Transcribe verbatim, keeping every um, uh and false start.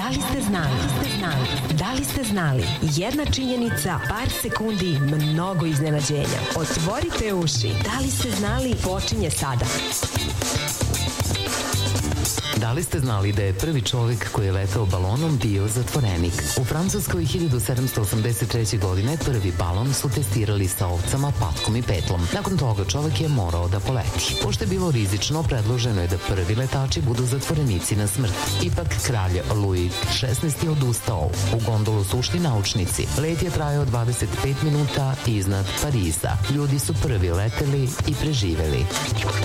Da li ste znali? Da li ste znali? Jedna činjenica, par sekundi, mnogo iznenađenja. Otvorite uši. Da li ste znali? Počinje sada. Da li ste znali da je prvi čovjek koji je letao balonom bio zatvorenik? U Francuskoj hiljadu sedamsto osamdeset treće. godine prvi balon su testirali sa ovcama, patkom i petlom. Nakon toga čovjek je morao da poleti. Pošto je bilo rizično, predloženo je da prvi letači budu zatvorenici na smrt. Ipak kralj Louis šesnaesti. odustao. U gondolu su ušli naučnici. Let je trajao dvadeset pet minuta iznad Pariza. Ljudi su prvi leteli i preživeli.